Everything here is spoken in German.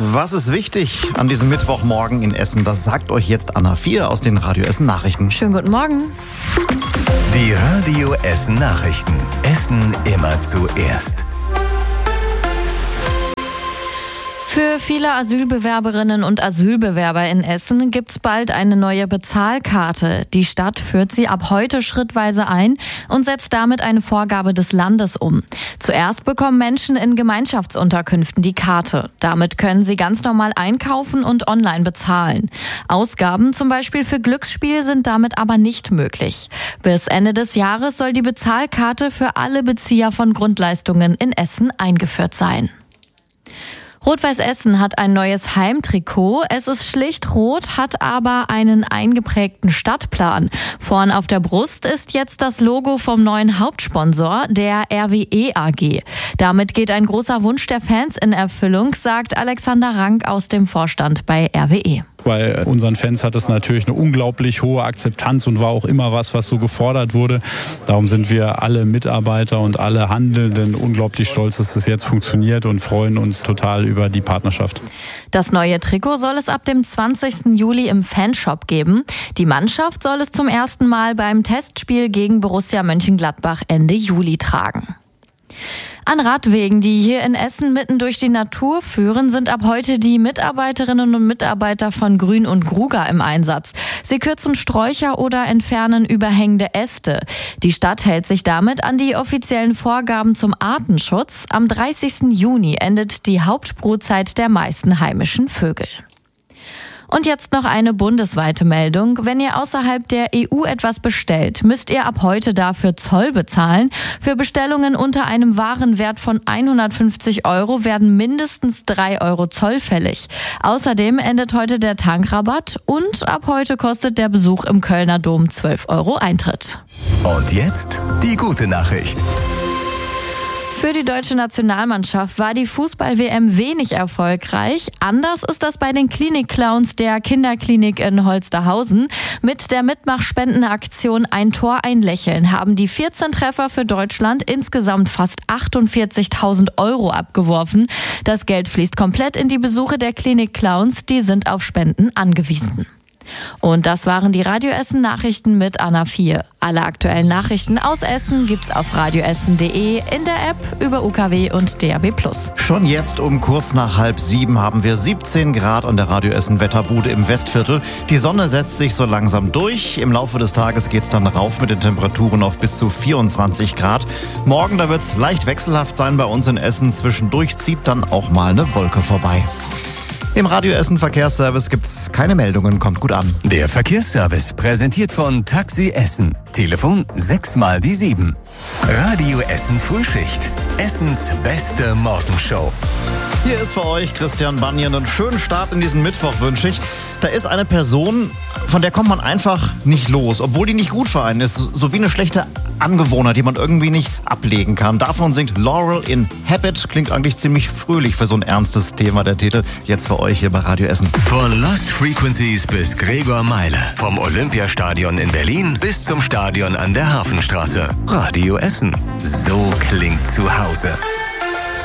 Was ist wichtig an diesem Mittwochmorgen in Essen? Das sagt euch jetzt Anna 4 aus den Radio Essen Nachrichten. Schönen guten Morgen. Die Radio Essen Nachrichten. Essen immer zuerst. Für viele Asylbewerberinnen und Asylbewerber in Essen gibt's bald eine neue Bezahlkarte. Die Stadt führt sie ab heute schrittweise ein und setzt damit eine Vorgabe des Landes um. Zuerst bekommen Menschen in Gemeinschaftsunterkünften die Karte. Damit können sie ganz normal einkaufen und online bezahlen. Ausgaben zum Beispiel für Glücksspiel sind damit aber nicht möglich. Bis Ende des Jahres soll die Bezahlkarte für alle Bezieher von Grundleistungen in Essen eingeführt sein. Rot-Weiß Essen hat ein neues Heimtrikot. Es ist schlicht rot, hat aber einen eingeprägten Stadtplan. Vorn auf der Brust ist jetzt das Logo vom neuen Hauptsponsor, der RWE AG. Damit geht ein großer Wunsch der Fans in Erfüllung, sagt Alexander Rank aus dem Vorstand bei RWE. Bei unseren Fans hat es natürlich eine unglaublich hohe Akzeptanz und war auch immer was so gefordert wurde. Darum sind wir alle Mitarbeiter und alle Handelnden unglaublich stolz, dass es jetzt funktioniert und freuen uns total über die Partnerschaft. Das neue Trikot soll es ab dem 20. Juli im Fanshop geben. Die Mannschaft soll es zum ersten Mal beim Testspiel gegen Borussia Mönchengladbach Ende Juli tragen. An Radwegen, die hier in Essen mitten durch die Natur führen, sind ab heute die Mitarbeiterinnen und Mitarbeiter von Grün und Gruger im Einsatz. Sie kürzen Sträucher oder entfernen überhängende Äste. Die Stadt hält sich damit an die offiziellen Vorgaben zum Artenschutz. Am 30. Juni endet die Hauptbrutzeit der meisten heimischen Vögel. Und jetzt noch eine bundesweite Meldung. Wenn ihr außerhalb der EU etwas bestellt, müsst ihr ab heute dafür Zoll bezahlen. Für Bestellungen unter einem Warenwert von 150 € werden mindestens 3 € Zoll fällig. Außerdem endet heute der Tankrabatt und ab heute kostet der Besuch im Kölner Dom 12 € Eintritt. Und jetzt die gute Nachricht. Für die deutsche Nationalmannschaft war die Fußball-WM wenig erfolgreich. Anders ist das bei den Klinik-Clowns der Kinderklinik in Holsterhausen. Mit der Mitmachspendenaktion Ein Tor, ein Lächeln haben die 14 Treffer für Deutschland insgesamt fast 48.000 € abgeworfen. Das Geld fließt komplett in die Besuche der Klinik-Clowns, die sind auf Spenden angewiesen. Und das waren die Radio Essen Nachrichten mit Anna 4. Alle aktuellen Nachrichten aus Essen gibt's auf radioessen.de, in der App, über UKW und DAB+. Schon jetzt um kurz nach 6:30 haben wir 17 Grad an der Radio Essen Wetterbude im Westviertel. Die Sonne setzt sich so langsam durch. Im Laufe des Tages geht's dann rauf mit den Temperaturen auf bis zu 24 Grad. Morgen, da wird's leicht wechselhaft sein bei uns in Essen. Zwischendurch zieht dann auch mal eine Wolke vorbei. Im Radio Essen Verkehrsservice gibt's keine Meldungen, kommt gut an. Der Verkehrsservice präsentiert von Taxi Essen. Telefon 6x7. Radio Essen Frühschicht. Essens beste Morgenshow. Hier ist für euch Christian Banyan. Einen schönen Start in diesen Mittwoch wünsche ich. Da ist eine Person, von der kommt man einfach nicht los, obwohl die nicht gut für einen ist. So wie eine schlechte Angewohnheit, die man irgendwie nicht ablegen kann. Davon singt Laurel in Habit. Klingt eigentlich ziemlich fröhlich für so ein ernstes Thema, der Titel. Jetzt für euch hier bei Radio Essen. Von Lost Frequencies bis Gregor Meile. Vom Olympiastadion in Berlin bis zum Stadion an der Hafenstraße. Radio Essen. So klingt zu Hause.